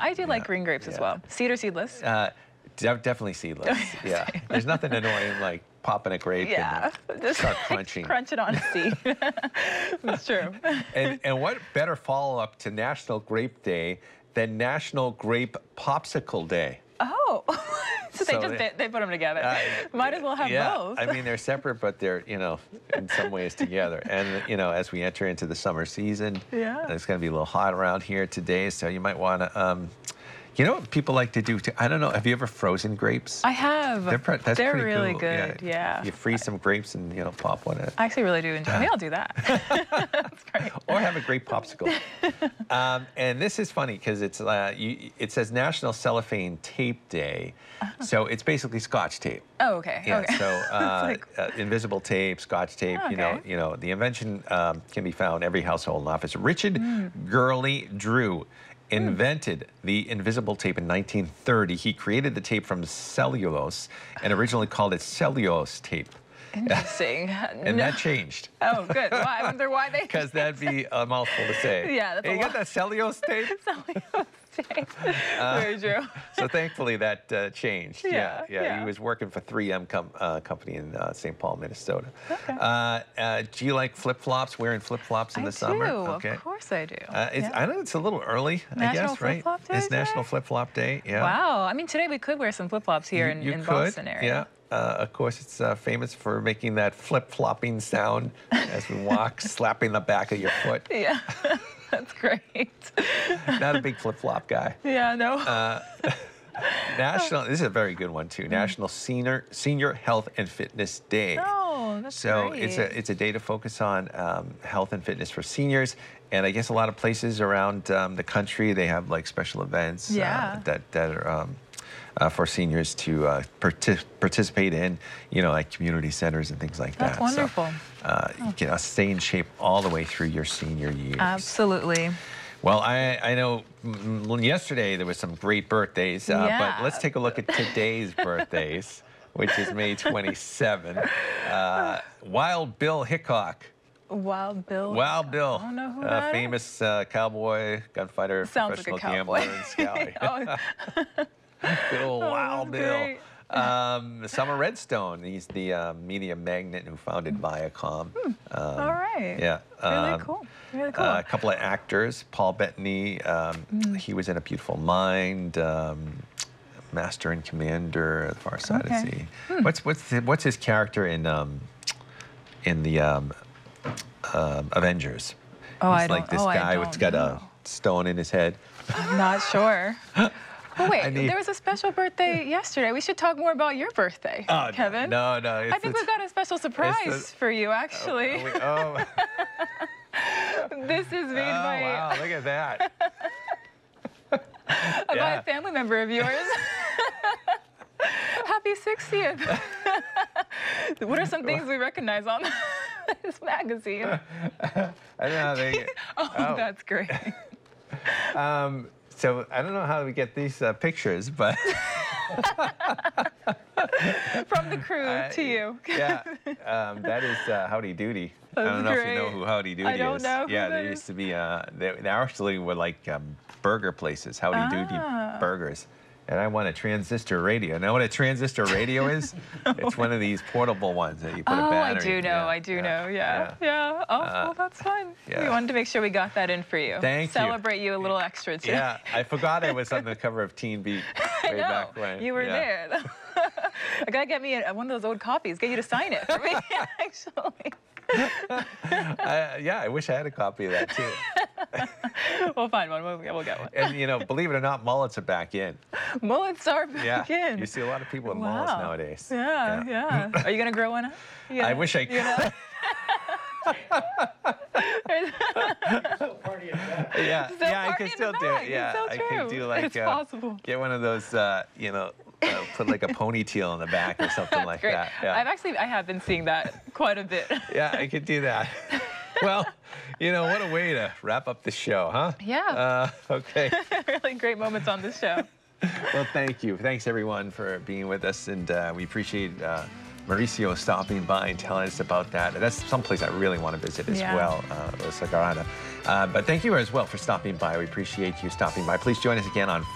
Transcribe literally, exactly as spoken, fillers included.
I do yeah, like green grapes yeah. as well. Seed or seedless? Uh, de definitely seedless. Yeah. There's nothing annoying like popping a grape yeah. and Just start crunching. Crunch it on a seed. It's true. And, and what better follow-up to National Grape Day than National Grape Popsicle Day? Oh. So they So just they- they put them together. Uh, Might as well have yeah, both. I mean, they're separate, but they're, you know, in some ways together. And, you know, as we enter into the summer season, Yeah. it's going to be a little hot around here today, so you might want to, um, you know what people like to do, too? I don't know, have you ever frozen grapes? I have. They're, pre- that's They're pretty really cool. good, yeah. You freeze some grapes and, you know, pop one in. I actually really do enjoy it. Maybe I'll do that. That's great. Or have a grape popsicle. um, and this is funny because it's uh, you, it says National Cellophane Tape Day, uh-huh. so it's basically Scotch tape. Oh, okay. Yeah. Okay. So uh, like... uh, invisible tape, Scotch tape. Okay. You know, you know, the invention um, can be found in every household and office. Richard Mm. Gurley Drew invented mm. the invisible tape in nineteen thirty. He created the tape from cellulose and originally called it cellulose tape. Interesting. And no. that changed. Oh, good. Why? I wonder why they... Because that'd be a mouthful to say. Yeah, that's hey, a you lot. got that cellulose tape? Cellulose tape. Uh, Very true. So thankfully that uh, changed. Yeah, Yeah, yeah, yeah. He was working for three M com uh, company in uh, Saint Paul, Minnesota. Okay. Uh, uh, do you like flip-flops, wearing flip-flops in I the summer? do. Okay. Of course I do. Uh, it's, Yeah. I know it's a little early, National I guess, right? Flip-Flop Day It's National today? Flip-Flop Day, yeah. Wow. I mean, today we could wear some flip-flops here You, in, you in could, Boston area. yeah. Uh, of course, it's uh, famous for making that flip-flopping sound as we walk, slapping the back of your foot. Yeah. That's great. Not a big flip-flop guy. Yeah, no. Uh, National, this is a very good one too. National Senior Senior Health and Fitness Day. Oh, that's so great. it's a it's a day to focus on um, health and fitness for seniors, and I guess a lot of places around um, the country they have like special events Yeah. uh, that that are. Um, Uh, for seniors to uh, partic participate in, you know, like community centers and things like That's that. wonderful. So, uh, you can uh, stay in shape all the way through your senior years. Absolutely. Well, I, I know mm, yesterday there was some great birthdays, uh, Yeah. but let's take a look at today's birthdays, which is May twenty-seventh. Uh, Wild Bill Hickok. Wild Bill. Wild Bill, I don't know who uh, that is. famous uh, cowboy, gunfighter, Sounds like a professional cowboy. gambler, and scout. Oh. Good old Oh, Wild that's Bill. great. Um, Summer Redstone, he's the uh, media magnate who founded Viacom. Hmm. Um, All right. Yeah. Really um, cool. Really cool. Uh, a couple of actors, Paul Bettany, um, Mm. he was in A Beautiful Mind, um, Master and Commander, The Far Side Okay. of the Sea. Hmm. What's what's the, what's his character in um, in the um, um Avengers? Oh, he's I don't- like this oh, I guy don't who's got know. a stone in his head. I'm not sure. Oh, wait, I need- there was a special birthday yesterday. We should talk more about your birthday, Oh, Kevin. No, no. It's, I think it's, we've got a special surprise the- for you, actually. Oh, we- oh. This is made Oh, by, wow, look at that. by Yeah. a family member of yours. Happy sixtieth. What are some things we recognize on this magazine? I don't know how they. Oh, oh. that's great. Um, so I don't know how we get these uh, pictures, but From the crew Uh, to you. yeah, um, that is uh, Howdy Doody. I That's don't know if you know great. who Howdy Doody is. I don't know who Yeah, that there is. used to be. Uh, they, they actually were like um, burger places, Howdy Ah. Doody burgers. And I want a transistor radio. Know what a transistor radio is? It's one of these portable ones that you put a Oh, I battery. do know. Yeah, I do yeah, know. Yeah. Yeah. Oh, Uh, well, that's fun. yeah. We wanted to make sure we got that in for you. Thank you. Celebrate you a little extra, too. Yeah, I forgot I was on the cover of Teen Beat I way know. back when. You were yeah. there. I gotta get me a, one of those old copies. Get you to sign it for me, actually. I, yeah, I wish I had a copy of that too. We'll find one. We'll, we'll get one. And you know, believe it or not, mullets are back in. Mullets are back Yeah, in. you see a lot of people with Wow. mullets nowadays. Yeah, yeah. Are you gonna grow one up? You I gonna- wish I you could. gonna- Yeah, Still yeah, I party can in still the do bag. it. Yeah, It's so I true. can do like It's uh, possible. get one of those, uh, you know, uh, put like a ponytail in the back or something like Great. that. Yeah. I've actually, I have been seeing that quite a bit. Yeah, I could do that. Well, you know, what a way to wrap up the show, huh? Yeah. Uh, okay. Really great moments on this show. Well, thank you. Thanks, everyone, for being with us. And uh, we appreciate uh, Mauricio stopping by and telling us about that. That's someplace I really want to visit as Yeah. well, uh, La Sagrada. Uh, but thank you as well for stopping by. We appreciate you stopping by. Please join us again on